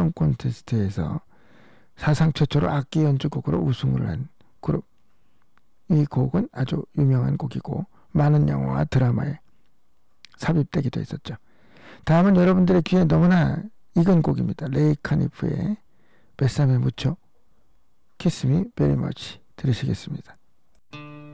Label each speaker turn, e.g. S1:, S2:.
S1: 송 콘테스트에서 사상 최초로 악기 연주곡으로 우승을 한 그룹. 이 곡은 아주 유명한 곡이고 많은 영화와 드라마에 삽입되기도 했었죠. 다음은 여러분들의 귀에 너무나 익은 곡입니다. 레이 카니프의 뱃삼에 묻혀 키스 미 베리 머치 들으시겠습니다.